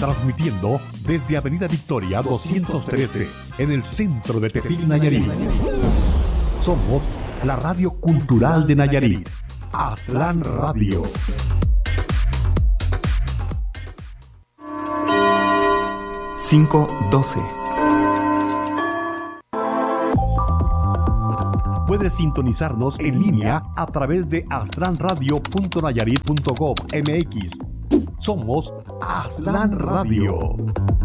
transmitiendo desde Avenida Victoria 213, en el centro de Tepic, Nayarit. Somos la radio cultural de Nayarit, Aztlán Radio. Puedes sintonizarnos en línea a través de aztlanradio.nayarit.gov.mx. Somos Aztlán Radio.